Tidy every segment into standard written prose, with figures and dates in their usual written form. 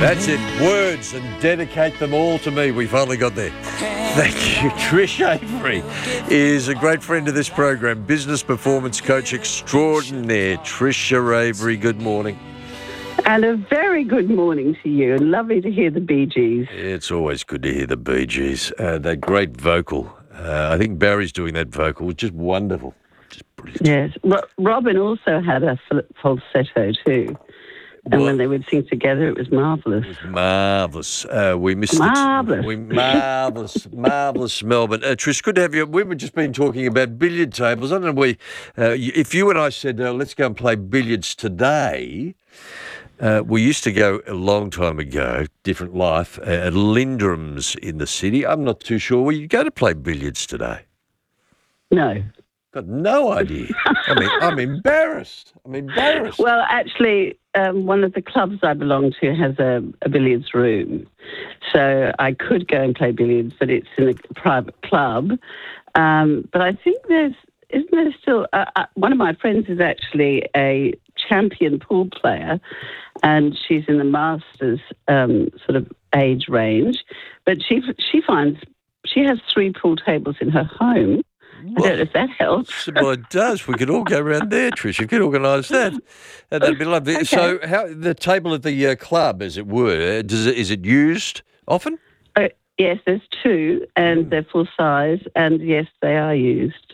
That's it. Words, and dedicate them all to me. We finally got there. Thank you. Trish Avery is a great friend of this program, business performance coach extraordinaire. Trisha Avery, good morning. And a very good morning to you. Lovely to hear the Bee Gees. It's always good to hear the Bee Gees. That great vocal. I think Barry's doing that vocal. Just wonderful. Just brilliant. Yes. Robin also had a falsetto too. And when they would sing together, it was marvellous. It was marvellous. We missed marvellous. Marvellous Melbourne. Trish, good to have you. We've just been talking about billiard tables. I don't know if you and I said, let's go and play billiards today. We used to go a long time ago, different life, at Lindrum's in the city. I'm not too sure. Will you go to play billiards today? No. Got no idea. I'm embarrassed. Well, actually, one of the clubs I belong to has a billiards room. So I could go and play billiards, but it's in a private club. But I think isn't there still... one of my friends is actually a champion pool player, and she's in the masters sort of age range. But she finds she has 3 pool tables in her home. I don't know if that helps. Well, it does. We could all go around there, Trish. You could organise that. That'd be lovely. Okay. So, how the table at the club, as it were, is it used often? Yes, there's 2, and they're full size, and yes, they are used.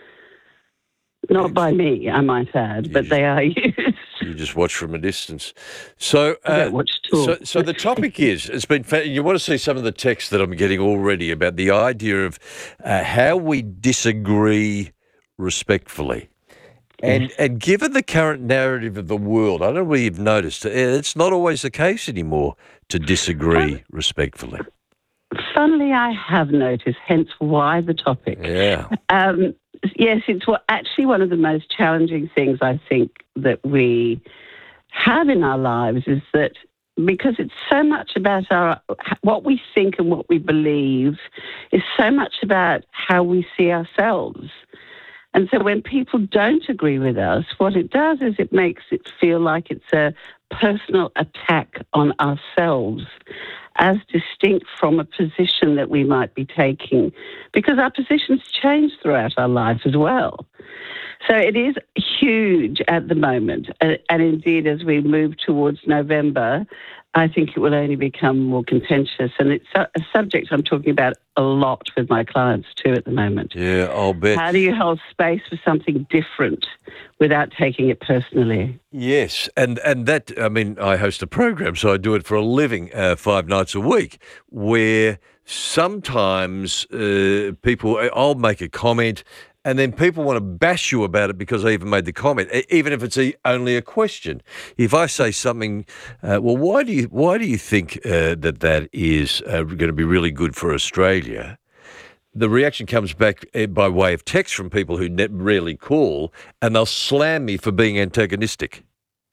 Not by me, I might add, but they are used. You just watch from a distance. So, I don't watch too. So the topic is, it's been. You want to see some of the texts that I'm getting already about the idea of how we disagree respectfully. And given the current narrative of the world, I don't know whether you've noticed, it's not always the case anymore to disagree respectfully. Funnily, I have noticed, hence why the topic. Yeah. Yes, it's actually one of the most challenging things I think that we have in our lives is that because it's so much about what we think and what we believe is so much about how we see ourselves. And so when people don't agree with us, what it does is it makes it feel like it's a personal attack on ourselves, as distinct from a position that we might be taking, because our positions change throughout our life as well. So it is huge at the moment. And indeed, as we move towards November, I think it will only become more contentious. And it's a subject I'm talking about a lot with my clients too at the moment. Yeah, I'll bet. How do you hold space for something different without taking it personally? Yes, and that, I host a program, so I do it for a living 5 nights a week, where sometimes I'll make a comment, and then people want to bash you about it because I even made the comment, even if it's only a question. If I say something, why do you think that is going to be really good for Australia? The reaction comes back by way of text from people who rarely call, and they'll slam me for being antagonistic.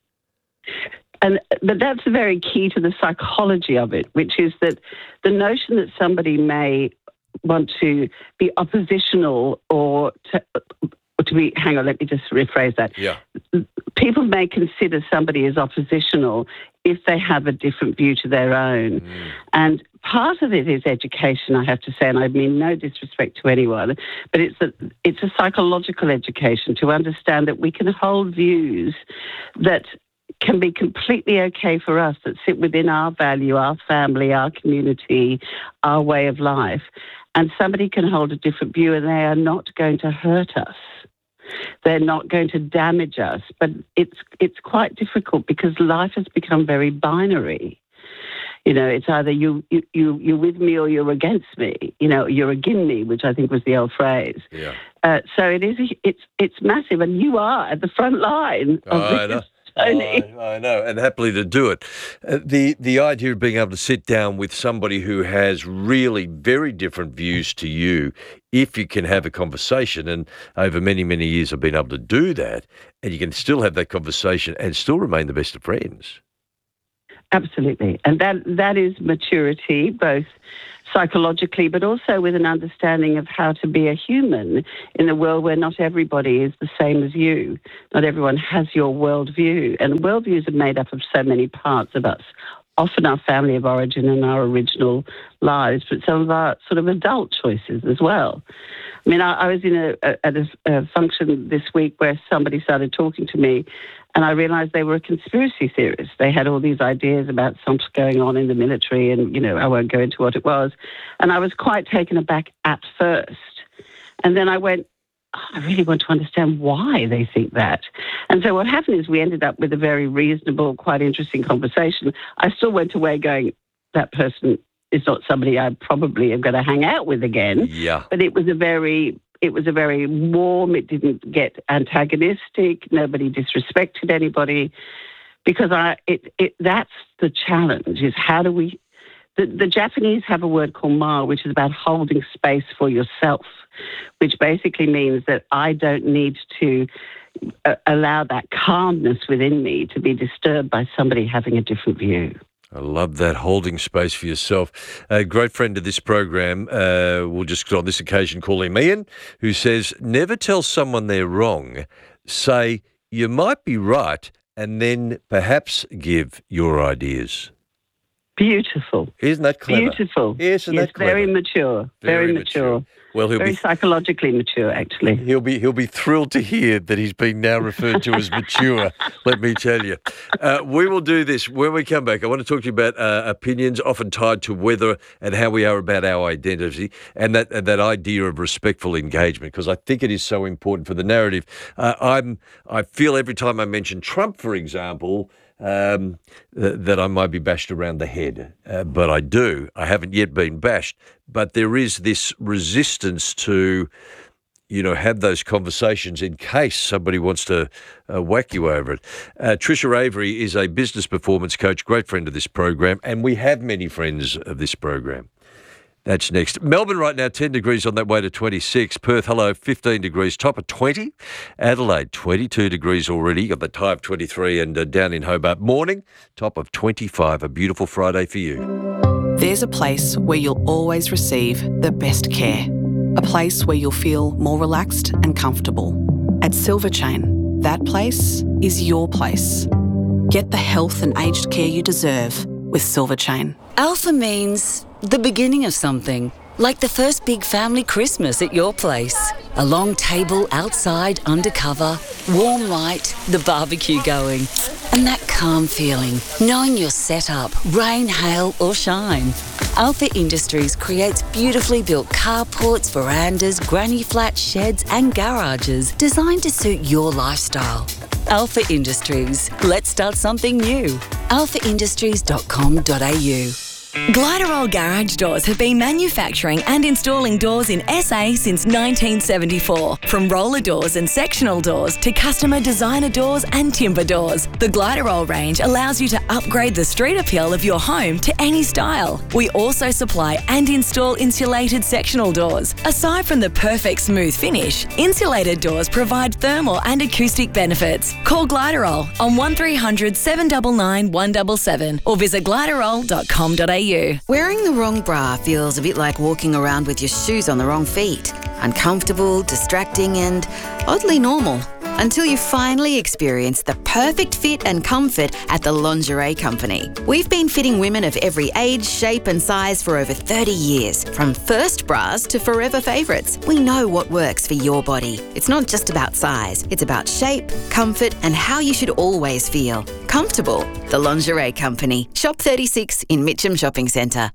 But that's very key to the psychology of it, which is that the notion that somebody may want to be oppositional or to be, hang on, let me just rephrase that. Yeah. People may consider somebody as oppositional if they have a different view to their own. And part of it is education, I have to say, and I mean no disrespect to anyone, but it's a psychological education to understand that we can hold views that can be completely okay for us, that sit within our value, our family, our community, our way of life. And somebody can hold a different view and they are not going to hurt us. They're not going to damage us. But it's quite difficult because life has become very binary. You know, it's either you're with me or you're against me. You know, you're agin me, which I think was the old phrase. Yeah. So it's massive, and you are at the front line of this. I know, and happily to do it. The idea of being able to sit down with somebody who has really very different views to you, if you can have a conversation, and over many, many years I've been able to do that, and you can still have that conversation and still remain the best of friends. Absolutely. And that is maturity, both psychologically, but also with an understanding of how to be a human in a world where not everybody is the same as you. Not everyone has your worldview. And worldviews are made up of so many parts of us, often our family of origin and our original lives, but some of our sort of adult choices as well. I mean, I was at a function this week where somebody started talking to me, and I realised they were a conspiracy theorist. They had all these ideas about something going on in the military, and, I won't go into what it was. And I was quite taken aback at first. And then I went, I really want to understand why they think that. And so what happened is we ended up with a very reasonable, quite interesting conversation. I still went away going, that person is not somebody I probably am going to hang out with again. Yeah. But it was a very warm, it didn't get antagonistic, nobody disrespected anybody, because that's the challenge, is how do we... The Japanese have a word called ma, which is about holding space for yourself, which basically means that I don't need to allow that calmness within me to be disturbed by somebody having a different view. I love that, holding space for yourself. A great friend of this program, we'll just on this occasion call him Ian, who says, never tell someone they're wrong. Say, you might be right, and then perhaps give your ideas. Beautiful. Isn't that clever? Beautiful. Isn't that clever? Very mature. Very mature. Well, he'll very be psychologically mature, actually. He'll be thrilled to hear that he's been now referred to as mature. Let me tell you. We will do this when we come back. I want to talk to you about opinions, often tied to whether and how we are about our identity, and that idea of respectful engagement, because I think it is so important for the narrative. I feel every time I mention Trump, for example, that I might be bashed around the head, but I do. I haven't yet been bashed, but there is this resistance to, have those conversations in case somebody wants to whack you over it. Trisha Avery is a business performance coach, great friend of this program, and we have many friends of this program. That's next. Melbourne right now, 10 degrees on that way to 26. Perth, hello, 15 degrees, top of 20. Adelaide, 22 degrees already. Got the high of 23, and down in Hobart, morning, top of 25. A beautiful Friday for you. There's a place where you'll always receive the best care. A place where you'll feel more relaxed and comfortable. At Silver Chain, that place is your place. Get the health and aged care you deserve with Silver Chain. Alpha means the beginning of something, like the first big family Christmas at your place. A long table outside undercover, warm light, the barbecue going, and that calm feeling, knowing you're set up, rain, hail or shine. Alpha Industries creates beautifully built carports, verandas, granny flats, sheds and garages designed to suit your lifestyle. Alpha Industries. Let's start something new. alphaindustries.com.au. Gliderol Garage Doors have been manufacturing and installing doors in SA since 1974. From roller doors and sectional doors to customer designer doors and timber doors, the Gliderol range allows you to upgrade the street appeal of your home to any style. We also supply and install insulated sectional doors. Aside from the perfect smooth finish, insulated doors provide thermal and acoustic benefits. Call Gliderol on 1300 799 177 or visit gliderol.com.au. Wearing the wrong bra feels a bit like walking around with your shoes on the wrong feet. Uncomfortable, distracting and oddly normal. Until you finally experience the perfect fit and comfort at the Lingerie Company. We've been fitting women of every age, shape and size for over 30 years. From first bras to forever favourites, we know what works for your body. It's not just about size, it's about shape, comfort and how you should always feel. Comfortable. The Lingerie Company. Shop 36 in Mitcham Shopping Centre.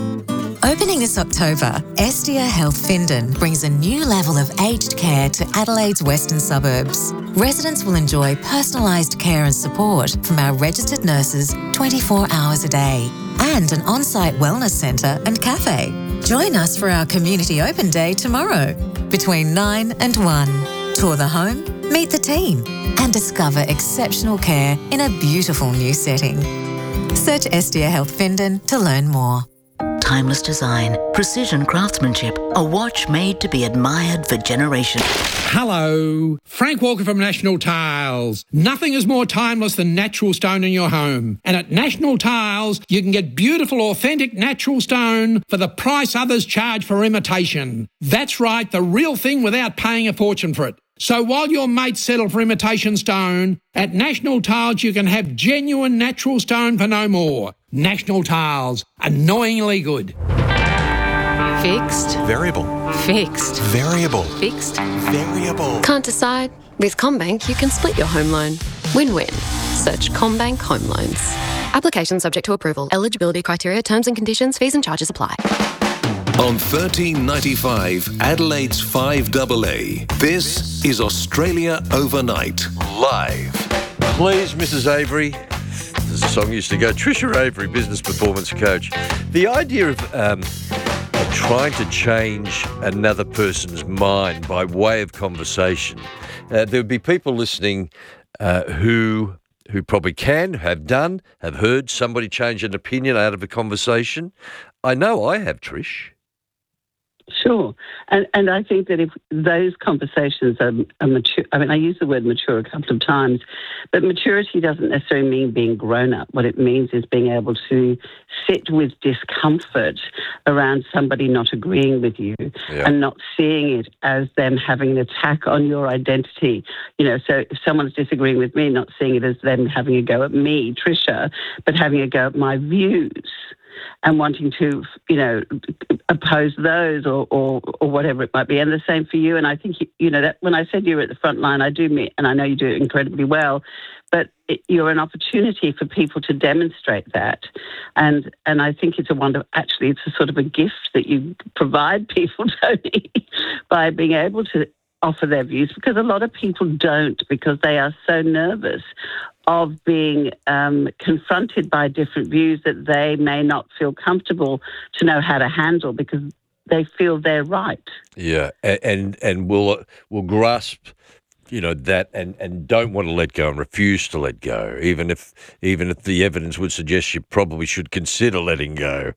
Opening this October, Estia Health Findon brings a new level of aged care to Adelaide's western suburbs. Residents will enjoy personalised care and support from our registered nurses 24 hours a day and an on-site wellness centre and cafe. Join us for our community open day tomorrow between 9 and 1. Tour the home, meet the team and discover exceptional care in a beautiful new setting. Search Estia Health Findon to learn more. Timeless design, precision craftsmanship, a watch made to be admired for generations. Hello, Frank Walker from National Tiles. Nothing is more timeless than natural stone in your home. And at National Tiles, you can get beautiful, authentic natural stone for the price others charge for imitation. That's right, the real thing without paying a fortune for it. So while your mates settle for imitation stone, at National Tiles you can have genuine natural stone for no more. National Tiles. Annoyingly good. Fixed. Variable. Fixed. Variable. Fixed. Variable. Can't decide? With CommBank, you can split your home loan. Win-win. Search CommBank Home Loans. Application subject to approval. Eligibility criteria, terms and conditions, fees and charges apply. On 1395 Adelaide's 5AA, this is Australia Overnight, live. Please, Mrs. Avery. As the song used to go, Trisha Avery, business performance coach. The idea of trying to change another person's mind by way of conversation. There would be people listening who probably have heard somebody change an opinion out of a conversation. I know I have, Trish. Sure. And I think that if those conversations are mature, I mean, I use the word mature a couple of times, but maturity doesn't necessarily mean being grown up. What it means is being able to sit with discomfort around somebody not agreeing with you and not seeing it as them having an attack on your identity. You know, so if someone's disagreeing with me, not seeing it as them having a go at me, Trisha, but having a go at my views. And wanting to, you know, oppose those or whatever it might be. And the same for you. And I think, you know, that when I said you were at the front line, I do mean, and I know you do it incredibly well, but you're an opportunity for people to demonstrate that. And I think it's it's a sort of a gift that you provide people, Tony, by being able to offer their views, because a lot of people don't, because they are so nervous of being confronted by different views that they may not feel comfortable to know how to handle because they feel they're right. Yeah, and will grasp, you know, that and don't want to let go and refuse to let go, even if the evidence would suggest you probably should consider letting go.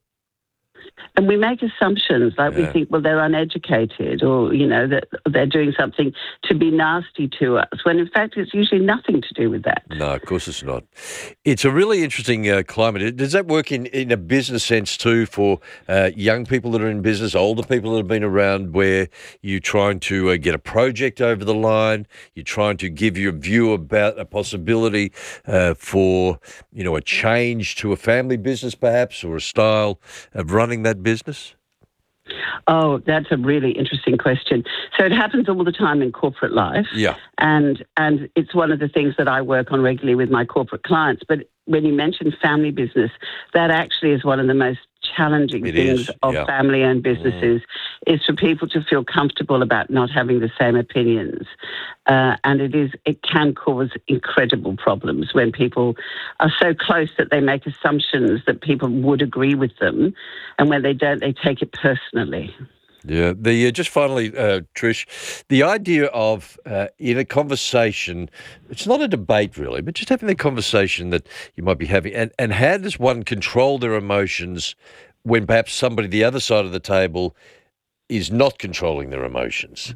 And we make assumptions, like we think, well, they're uneducated or, you know, that they're doing something to be nasty to us, when in fact it's usually nothing to do with that. No, of course it's not. It's a really interesting climate. Does that work in a business sense too for young people that are in business, older people that have been around, where you're trying to get a project over the line, you're trying to give your view about a possibility for, you know, a change to a family business perhaps, or a style of running that business? Oh, that's a really interesting question. So it happens all the time in corporate life. Yeah. And it's one of the things that I work on regularly with my corporate clients. But when you mention family business, that actually is one of the most challenging things of family-owned businesses, is for people to feel comfortable about not having the same opinions. And it can cause incredible problems when people are so close that they make assumptions that people would agree with them, and when they don't, they take it personally. Yeah. Just finally, Trish, the idea of in a conversation, it's not a debate really, but just having the conversation that you might be having, and how does one control their emotions when perhaps somebody the other side of the table is not controlling their emotions?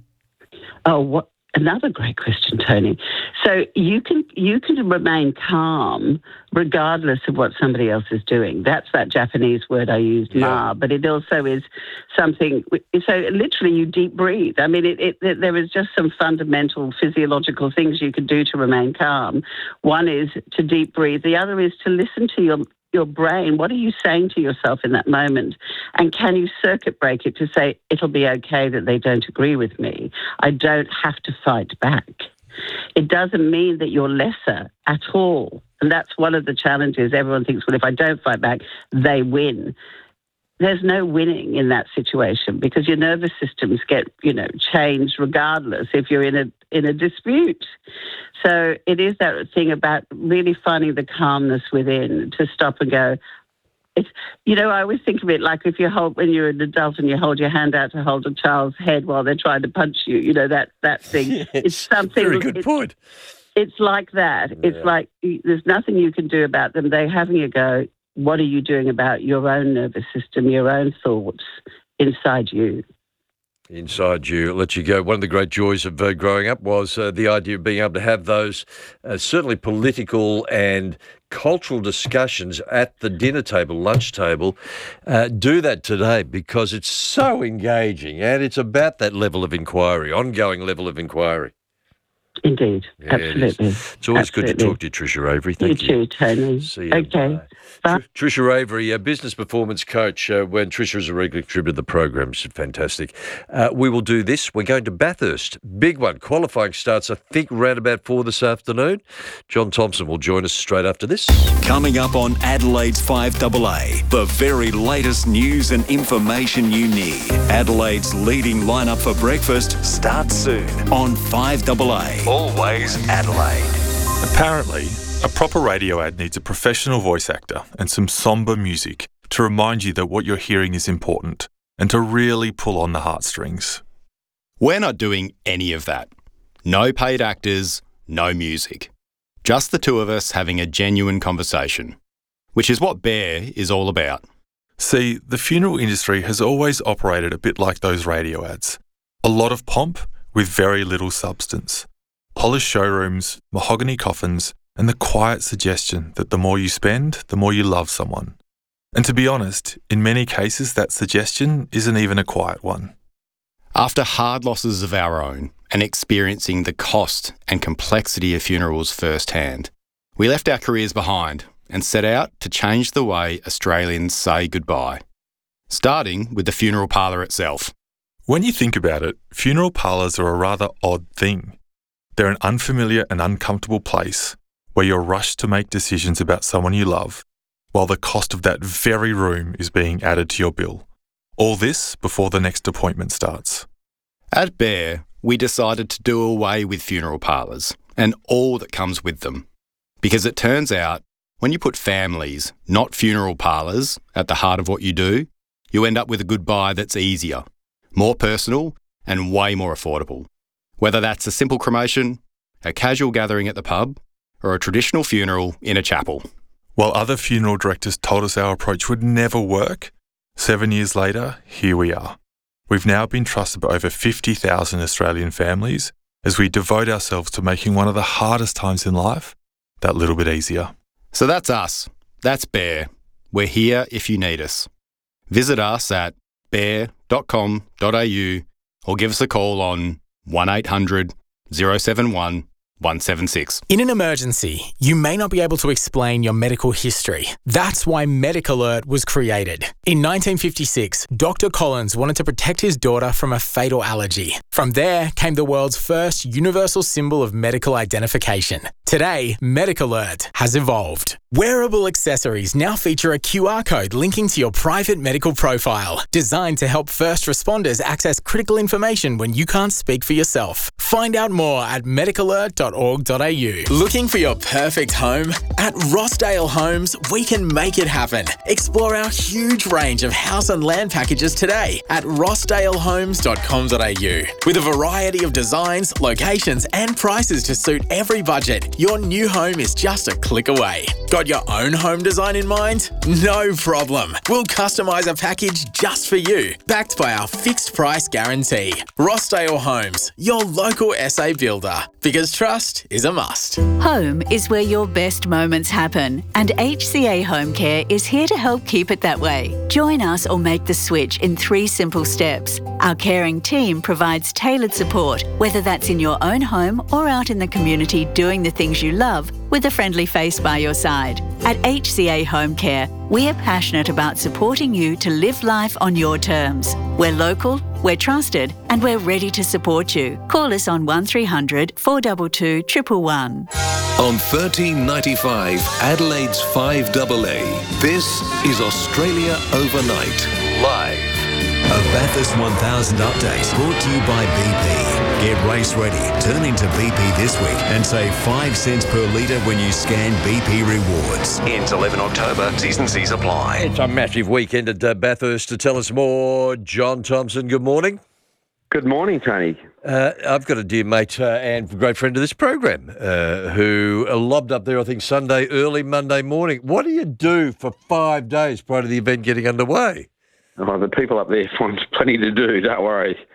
Oh, another great question, Tony. So you can remain calm regardless of what somebody else is doing. That's that Japanese word I used, ma, but it also is something. So literally, you deep breathe. I mean, there is just some fundamental physiological things you can do to remain calm. One is to deep breathe. The other is to listen to your brain. What are you saying to yourself in that moment? And can you circuit break it to say, it'll be okay that they don't agree with me. I don't have to fight back. It doesn't mean that you're lesser at all. And that's one of the challenges. Everyone thinks, well, if I don't fight back, they win. There's no winning in that situation, because your nervous systems get, changed regardless if you're in a dispute. So it is that thing about really finding the calmness within to stop and go. It's, I always think of it like when you're an adult and you hold your hand out to hold a child's head while they're trying to punch you, that thing. Yes, it's something. Very good point. It's like that. Yeah. It's like there's nothing you can do about them. They're having a go. What are you doing about your own nervous system, your own thoughts inside you? Inside you, let you go. One of the great joys of growing up was the idea of being able to have those certainly political and cultural discussions at the dinner table, lunch table. Do that today, because it's so engaging, and it's about that level of inquiry, ongoing level of inquiry. Indeed, Yeah, absolutely. It's always good to talk to you, Tricia Avery. Thank you. You too, Tony. See you. Okay. Tricia Avery, a business performance coach. When Tricia is a regular contributor to the program, she's fantastic. We will do this. We're going to Bathurst. Big one. Qualifying starts, I think, round about 4 this afternoon. John Thompson will join us straight after this. Coming up on Adelaide's 5AA, the very latest news and information you need. Adelaide's leading lineup for breakfast starts soon on 5AA. Always Adelaide. Apparently, a proper radio ad needs a professional voice actor and some sombre music to remind you that what you're hearing is important and to really pull on the heartstrings. We're not doing any of that. No paid actors, no music. Just the two of us having a genuine conversation, which is what Bear is all about. See, the funeral industry has always operated a bit like those radio ads. A lot of pomp with very little substance. Polished showrooms, mahogany coffins, and the quiet suggestion that the more you spend, the more you love someone. And to be honest, in many cases that suggestion isn't even a quiet one. After hard losses of our own and experiencing the cost and complexity of funerals firsthand, we left our careers behind and set out to change the way Australians say goodbye, starting with the funeral parlour itself. When you think about it, funeral parlours are a rather odd thing. They're an unfamiliar and uncomfortable place where you're rushed to make decisions about someone you love, while the cost of that very room is being added to your bill. All this before the next appointment starts. At Bear, we decided to do away with funeral parlours and all that comes with them. Because it turns out, when you put families, not funeral parlours, at the heart of what you do, you end up with a goodbye that's easier, more personal, and way more affordable. Whether that's a simple cremation, a casual gathering at the pub, or a traditional funeral in a chapel. While other funeral directors told us our approach would never work, 7 years later, here we are. We've now been trusted by over 50,000 Australian families as we devote ourselves to making one of the hardest times in life that little bit easier. So that's us. That's Bear. We're here if you need us. Visit us at bear.com.au or give us a call on 1800 071 176. In an emergency, you may not be able to explain your medical history. That's why MedicAlert was created. In 1956, Dr. Collins wanted to protect his daughter from a fatal allergy. From there came the world's first universal symbol of medical identification. Today, MedicAlert has evolved. Wearable accessories now feature a QR code linking to your private medical profile, designed to help first responders access critical information when you can't speak for yourself. Find out more at medicalert.org.au. Looking for your perfect home? At Rossdale Homes, we can make it happen. Explore our huge range of house and land packages today at rossdalehomes.com.au. With a variety of designs, locations, and prices to suit every budget, your new home is just a click away. Got your own home design in mind? No problem. We'll customise a package just for you, backed by our fixed price guarantee. Rossdale Homes, your local SA builder, because trust is a must. Home is where your best moments happen, and HCA Home Care is here to help keep it that way. Join us or make the switch in 3 simple steps. Our caring team provides tailored support, whether that's in your own home or out in the community doing the things you love with a friendly face by your side. At HCA Home Care, we are passionate about supporting you to live life on your terms. We're local, we're trusted, and we're ready to support you. Call us on 1300 422 111. On 1395 Adelaide's 5AA, this is Australia Overnight, live. A Bathurst 1000 update brought to you by BP. Get race ready. Turn into BP this week and save 5 cents per litre when you scan BP Rewards. Ends 11 October. T's and C's apply. It's a massive weekend at Bathurst. To tell us more, John Thompson, good morning. Good morning, Tony. I've got a dear mate and great friend of this program who lobbed up there, I think, Sunday, early Monday morning. What do you do for 5 days prior to the event getting underway? Oh, the people up there find plenty to do, don't worry.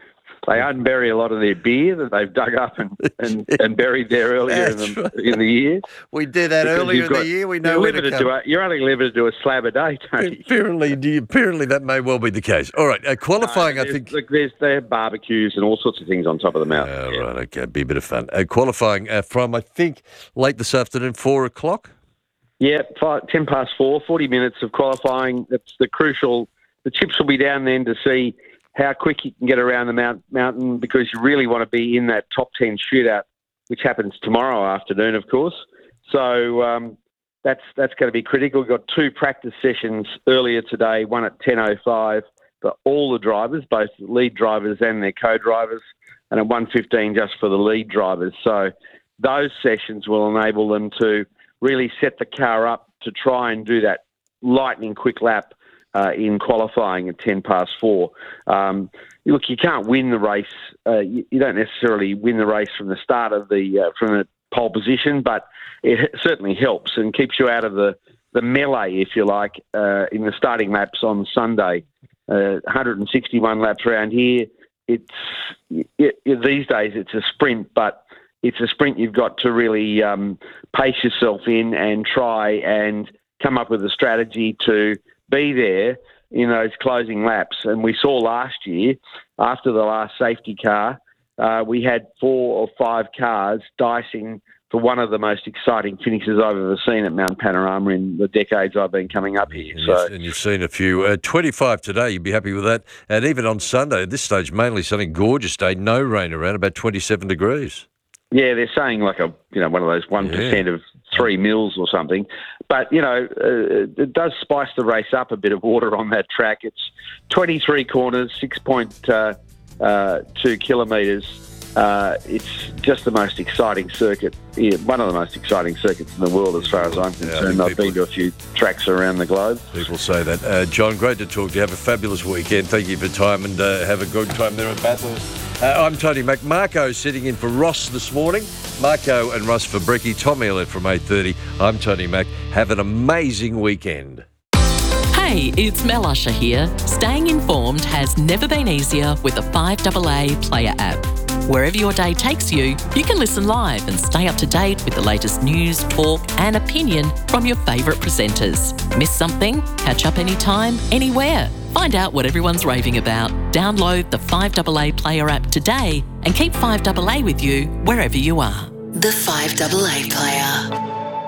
unbury a lot of their beer that they've dug up and buried there earlier in the year. We did that earlier in the year. We know where to come. You're only limited to a slab a day, Tony. Apparently that may well be the case. All right, qualifying, I think... Look, they have barbecues and all sorts of things on top of the mountain. Right, okay, be a bit of fun. Qualifying from, I think, late this afternoon, 4 o'clock? Yeah, 10 past 4, 40 minutes of qualifying. That's the crucial... The chips will be down then to see how quick you can get around the mountain, because you really want to be in that top 10 shootout, which happens tomorrow afternoon, of course. So that's going to be critical. We've got 2 practice sessions earlier today, one at 10:05 for all the drivers, both the lead drivers and their co-drivers, and at 1:15 just for the lead drivers. So those sessions will enable them to really set the car up to try and do that lightning quick lap in qualifying at 10 past 4. Look, you can't win the race. You don't necessarily win the race from the start of from the pole position, but it certainly helps and keeps you out of the melee, if you like, in the starting laps on Sunday. 161 laps around here. These days it's a sprint, but it's a sprint you've got to really pace yourself in and try and come up with a strategy to be there in those closing laps. And we saw last year, after the last safety car, we had 4 or 5 cars dicing for one of the most exciting finishes I've ever seen at Mount Panorama in the decades I've been coming up here. And you've seen a few. 25 today, you'd be happy with that. And even on Sunday, at this stage, mainly sunny, gorgeous day, no rain around, about 27 degrees. Yeah, they're saying like one of those 1% of 3 mils or something. But, it does spice the race up a bit of water on that track. It's 23 corners, 6.2 kilometres. It's just the most exciting circuit, one of the most exciting circuits in the world as far as I'm concerned. I've been to a few tracks around the globe. People say that. John, great to talk to you. Have a fabulous weekend. Thank you for your time, and have a good time there at Bathurst. I'm Tony Mac. Marco sitting in for Ross this morning. Marco and Russ for Bricky. Tom Elliott from 8:30. I'm Tony Mac. Have an amazing weekend. Hey, it's Mel Usher here. Staying informed has never been easier with the 5AA Player app. Wherever your day takes you, you can listen live and stay up to date with the latest news, talk and opinion from your favourite presenters. Miss something? Catch up anytime, anywhere. Find out what everyone's raving about. Download the 5AA Player app today and keep 5AA with you wherever you are. The 5AA Player.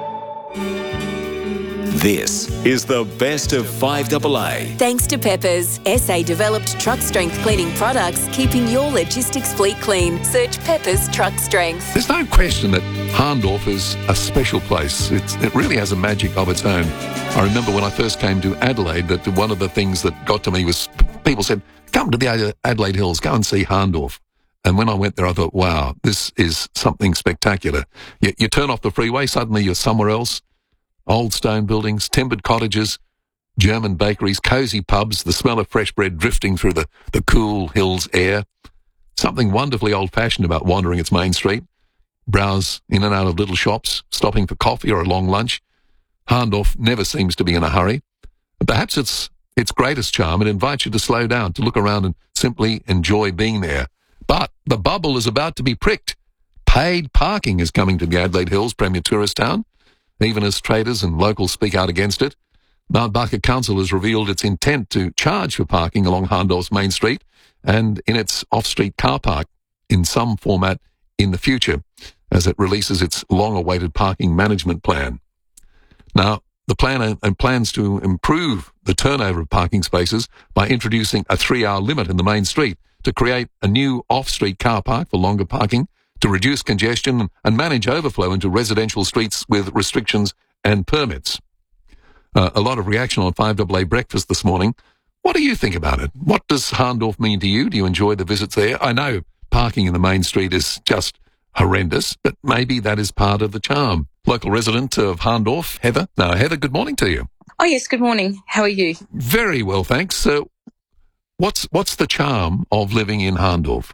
This is the best of 5AA. Thanks to Peppers, SA-developed truck strength cleaning products, keeping your logistics fleet clean. Search Peppers Truck Strength. There's no question that Harndorf is a special place. It really has a magic of its own. I remember when I first came to Adelaide that one of the things that got to me was people said, come to the Adelaide Hills, go and see Harndorf. And when I went there, I thought, wow, this is something spectacular. You turn off the freeway, suddenly you're somewhere else. Old stone buildings, timbered cottages, German bakeries, cosy pubs, the smell of fresh bread drifting through the cool hills air. Something wonderfully old-fashioned about wandering its main street. Browse in and out of little shops, stopping for coffee or a long lunch. Harndorf never seems to be in a hurry. Perhaps its greatest charm, it invites you to slow down, to look around and simply enjoy being there. But the bubble is about to be pricked. Paid parking is coming to the Adelaide Hills premier tourist town. Even as traders and locals speak out against it, Mount Barker Council has revealed its intent to charge for parking along Harndorf's main street and in its off-street car park in some format in the future as it releases its long-awaited parking management plan. Now, the plan plans to improve the turnover of parking spaces by introducing a 3-hour limit in the main street to create a new off-street car park for longer parking, to reduce congestion and manage overflow into residential streets with restrictions and permits. A lot of reaction on 5AA Breakfast this morning. What do you think about it? What does Harndorf mean to you? Do you enjoy the visits there? I know parking in the main street is just horrendous, but maybe that is part of the charm. Local resident of Harndorf, Heather. Now, Heather, good morning to you. Oh, yes, good morning. How are you? Very well, thanks. So, what's the charm of living in Harndorf?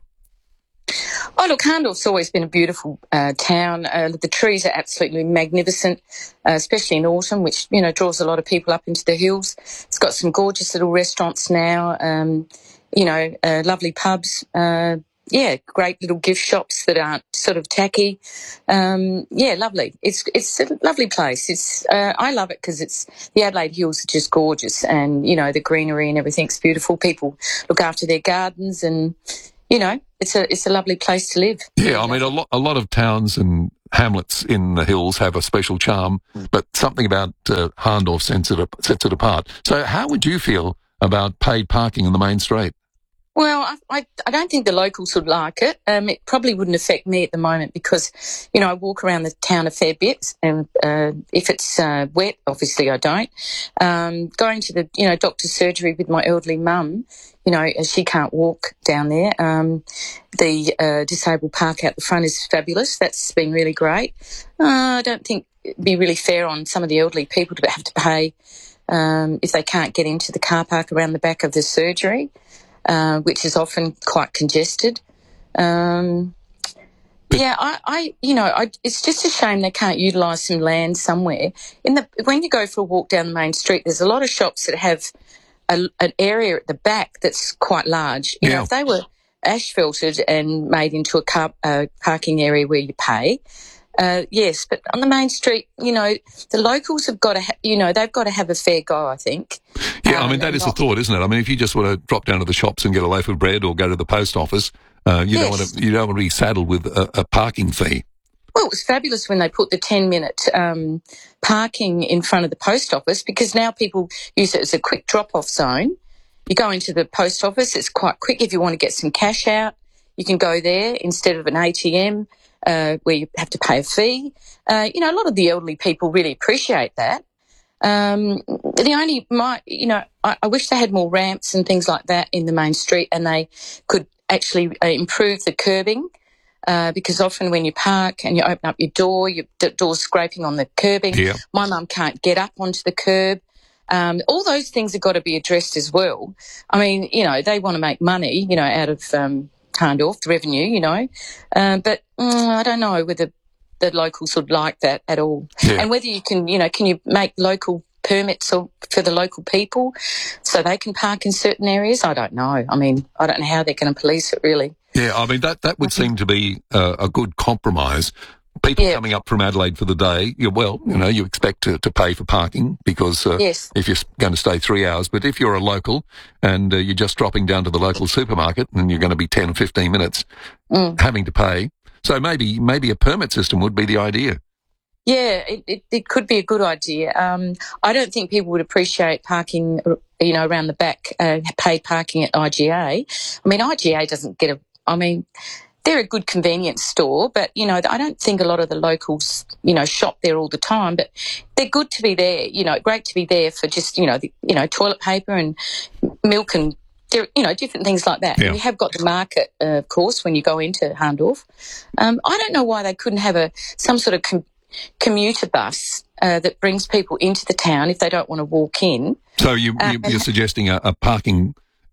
Oh, look, Harndorf's always been a beautiful town. The trees are absolutely magnificent, especially in autumn, which, draws a lot of people up into the hills. It's got some gorgeous little restaurants now, lovely pubs, great little gift shops that aren't sort of tacky. Lovely. It's a lovely place. I love it because the Adelaide Hills are just gorgeous, and the greenery and everything's beautiful. People look after their gardens, and it's a lovely place to live. Yeah, I mean a lot of towns and hamlets in the hills have a special charm, but something about Harndorf sets it apart. So how would you feel about paid parking in the main street? Well, I don't think the locals would like it. It probably wouldn't affect me at the moment because, I walk around the town a fair bit, and if it's wet, obviously I don't. Going to the, doctor's surgery with my elderly mum, as she can't walk down there, the disabled park out the front is fabulous. That's been really great. I don't think it'd be really fair on some of the elderly people to have to pay if they can't get into the car park around the back of the surgery. Which is often quite congested. It's just a shame they can't utilise some land somewhere. When you go for a walk down the main street, there's a lot of shops that have an area at the back that's quite large. If they were asphalted and made into a parking area where you pay, yes, but on the main street, the locals have got to, they've got to have a fair go, I think. Yeah, I mean, that is the thought, isn't it? I mean, if you just want to drop down to the shops and get a loaf of bread or go to the post office, you don't want to be saddled with a parking fee. Well, it was fabulous when they put the 10-minute parking in front of the post office, because now people use it as a quick drop-off zone. You go into the post office, it's quite quick. If you want to get some cash out, you can go there instead of an ATM. Where you have to pay a fee. A lot of the elderly people really appreciate that. I wish they had more ramps and things like that in the main street, and they could actually improve the curbing, because often when you park and you open up your door, your door's scraping on the curbing. Yeah. My mum can't get up onto the curb. All those things have got to be addressed as well. I mean, they want to make money, out of Harndorf, the revenue, but I don't know whether the locals would like that at all. Yeah. And whether you can you make local permits for the local people so they can park in certain areas? I don't know. I mean, I don't know how they're going to police it, really. Yeah, I mean, that would seem to be a good compromise. People coming up from Adelaide for the day, you expect to pay for parking because if you're going to stay 3 hours. But if you're a local and you're just dropping down to the local supermarket and you're going to be 10 or 15 minutes having to pay, so maybe a permit system would be the idea. Yeah, it could be a good idea. I don't think people would appreciate parking, around the back, paid parking at IGA. I mean, IGA doesn't get they're a good convenience store, but, I don't think a lot of the locals, shop there all the time, but they're good to be there, great to be there for just, toilet paper and milk and, different things like that. Yeah. And we have got the market, of course, when you go into Harndorf. I don't know why they couldn't have some sort of commuter bus that brings people into the town if they don't want to walk in. So you're suggesting a parking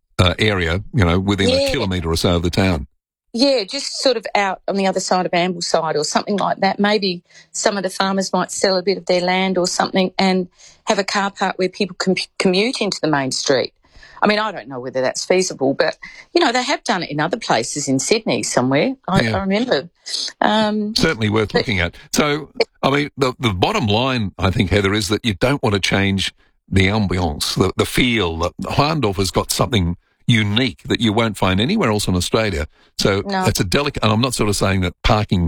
area, within a kilometre or so of the town? Yeah, just sort of out on the other side of Ambleside or something like that. Maybe some of the farmers might sell a bit of their land or something and have a car park where people can commute into the main street. I mean, I don't know whether that's feasible, but, they have done it in other places in Sydney somewhere. I remember. Certainly worth looking at. So, I mean, the bottom line, I think, Heather, is that you don't want to change the ambience, the feel. Harndorf has got something unique that you won't find anywhere else in Australia. So it's a delicate, and I'm not sort of saying that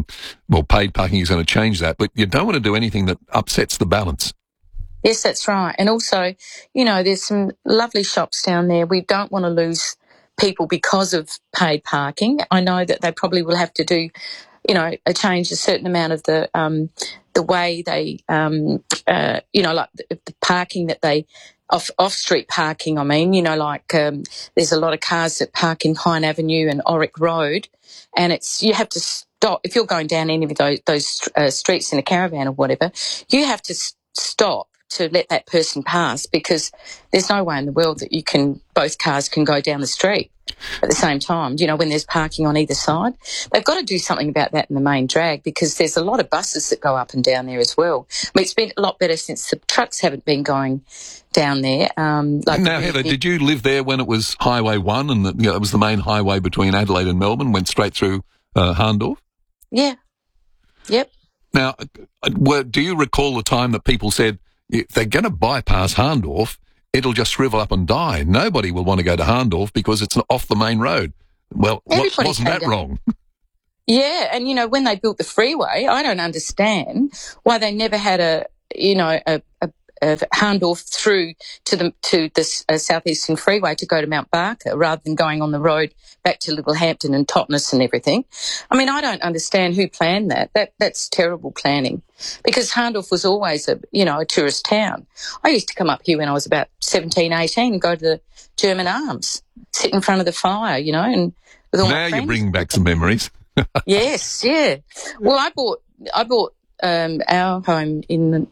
paid parking is going to change that, but you don't want to do anything that upsets the balance. Yes, that's right. And also, there's some lovely shops down there. We don't want to lose people because of paid parking. I know that they probably will have to do, change a certain amount of the way they, like the parking that they, off-street parking, there's a lot of cars that park in Pine Avenue and Oric Road, and you have to stop. If you're going down any of those streets in a caravan or whatever, you have to stop to let that person pass, because there's no way in the world that both cars can go down the street at the same time, you know, when there's parking on either side. They've got to do something about that in the main drag, because there's a lot of buses that go up and down there as well. I mean, it's been a lot better since the trucks haven't been going down there. Now, Heather, did you live there when it was Highway 1 and it was the main highway between Adelaide and Melbourne, went straight through Hahndorf? Yeah. Yep. Now, do you recall the time that people said, if they're going to bypass Hahndorf, it'll just shrivel up and die? Nobody will want to go to Hahndorf because it's off the main road. Well, wasn't that wrong? Yeah, and, you know, when they built the freeway, I don't understand why they never had a Hahndorf through to the southeastern freeway to go to Mount Barker, rather than going on the road back to Littlehampton and Totnes and everything. I mean, I don't understand who planned that. That's terrible planning, because Hahndorf was always a tourist town. I used to come up here when I was about 17, 18 and go to the German Arms, sit in front of the fire, you know, and with all my friends. Now you're bringing back some memories. Yes, yeah. Well, I bought our home in